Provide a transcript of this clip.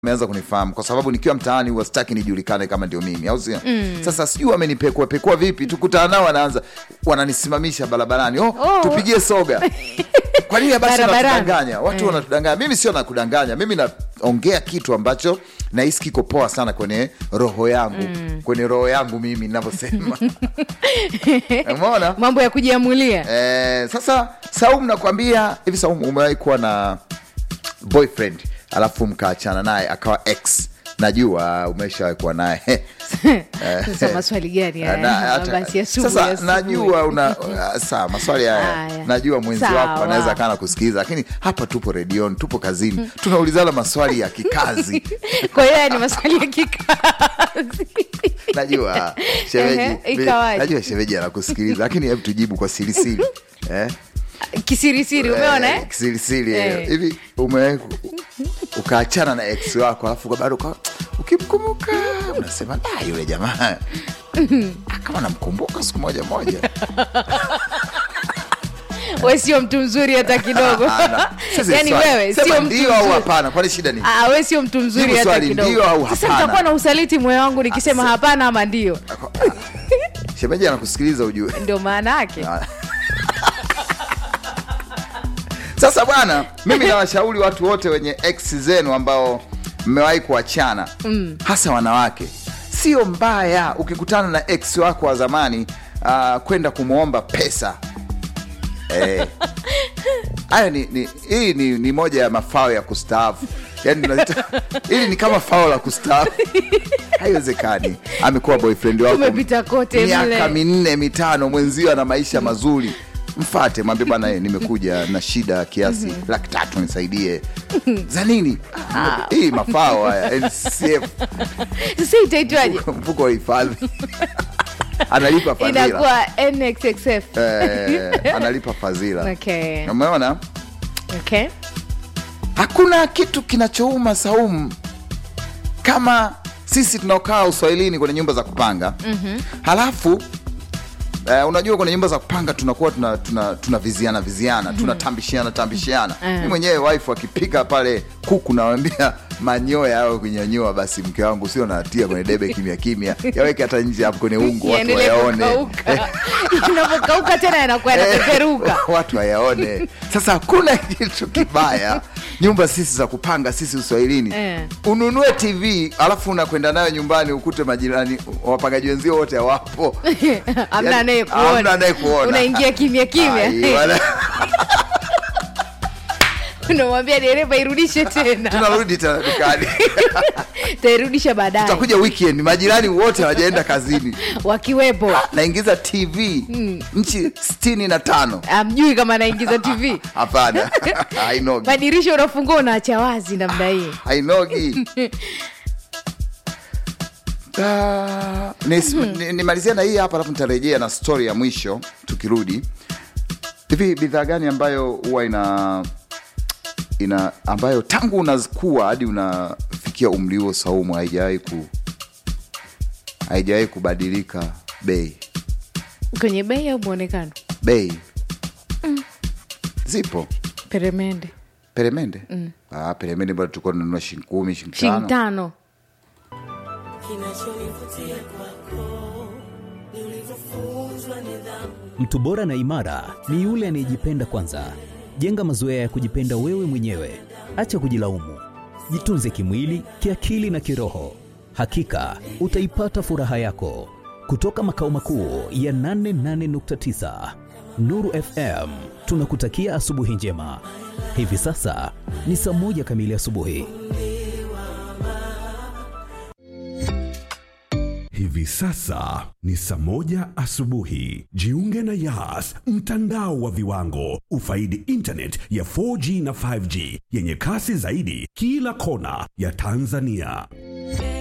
Wameanza kunifahamu kwa sababu nikiwa mtaani huwa sitaki nijulikane kama ndio mimi au sio? Sasa sijui wamenipekua vipi, tukutana nao wanaanza wananisimamisha barabarani. Tupigie soga. Kwa nini basi wanatudanganya? Watu wanatudanganya. Mimi sio nakudanganya. Mimi naongea kitu ambacho nahisi kiko poa sana kwenye roho yangu. Kwenye roho yangu mimi ninavyosema. Umeona? Mambo ya kujiamulia. Sasa Saumu nakwambia, hivi Saumu umewahi kuwa na boyfriend alafu mkaachana naye akawa ex? Najua umeshawahi kuwa naye. Sasa maswali gani haya? Basi asubuhi. Sasa najua sawa maswali haya. Najua mwenzi wako anaweza kana kusikiza, lakini hapa tupo redioni, tupo kazini. Tunaulizana maswali ya kikazi. Kwa hiyo ni maswali ya kikazi. Najua shemeji. Najua shemeji anakusikiliza, lakini hebu tujibu kwa siri siri. Kisirisiri, umeona Kisirisiri. Hivi ukaachana na ex wako alafu bado ukimkumbuka unasema yule jamaa kama namkumbuka siku moja. Wewe sio mtu mzuri hata kidogo. Yaani wewe sio mtu ndio au hapana? Kwani shida nini? Wewe sio mtu mzuri hata kidogo. Ndio au hapana? Sasa nitakuwa na usaliti moyo wangu nikisema hapana ama ndio. Shemeji anakusikiliza ujue. Ndio maana yake. Sasa bwana, mimi nawashauri watu wote wenye ex zenu ambao mmewahi kuachana, hasa wanawake, sio mbaya ukikutana na ex wako wa zamani kwenda kumuomba pesa. Haya ni moja ya mafao ya kustaafu. Yaani hili ni kama fao la kustaafu. Haiwezekani. Amekuwa boyfriend wako umepita kote miaka 4-5, mwenzio ana maisha mazuri. Mfate mwambie bwana, nimekuja na shida kiasi 300,000 nisaidie. Za nini? Hii mafao haya NCF. Sasa itaitwaje? Mfuko wa hifadhi. Analipa fadhila. Inakuwa NXXF. Analipa fadhila. Okay. Umeona? Okay. Hakuna kitu kinachouma Saumu kama sisi tunaokaa Uswahilini kwenye nyumba za kupanga. Halafu unajua kwenye nyumba za kupanga tunakuwa tunaviziana, tunatambishiana. Mimi mwenyewe wife akipika pale kuku nawaambia manyoya yao kunyanyua, basi mke wangu sio natia kwenye debe kimya. Yaweke hata nje hapo kwenye ungu watu wayaone. Inapokauka tena yanakuwa yanapeperuka. Watu wayaone. Sasa hakuna kitu kibaya nyumba sisi za kupanga sisi Uswahilini. Ununue TV alafu unakwenda nayo nyumbani ukute majirani wapangaji wenzio wote hawapo. Hamna anayekuona. Unaingia kimya. Unamwambia dereva irudishe tena. Tunarudi tena dukani. Tairudisha baadaye. Tutakuja weekend, majirani wote hawajaenda kazini. Wakiwepo. Naingiza TV nchi 65. Amjui kama naingiza TV. Hapana. Hainogi. Madirisha unafungua unaacha wazi namna hii. Hainogi. Nimalizia na hii hapa alafu nitarejea na story ya mwisho tukirudi. Hivi bidhaa gani ambayo huwa ambayo tangu unakuwa hadi unafikia umri huo Saumu haijawahi kubadilika bei? Kwenye bei au muonekano? Bei. Zipo. Peremende. Peremende bado tuko tunanunua shilingi 10, shilingi 5. Kinachonivutia kwako ni ulivyofunzwa nidhamu. Mtu bora na imara ni yule anayejipenda kwanza. Jenga mazoea ya kujipenda wewe mwenyewe. Acha kujilaumu. Jitunze kimwili, kiakili na kiroho. Hakika utaipata furaha yako. Kutoka makao makuu ya 88.9 Nuru FM, tunakutakia asubuhi njema. Hivi sasa ni 1:00 kamili asubuhi. Hivi sasa ni 1:00 asubuhi. Jiunge na Yas, mtandao wa viwango. Ufaidi internet ya 4G na 5G yenye kasi zaidi kila kona ya Tanzania.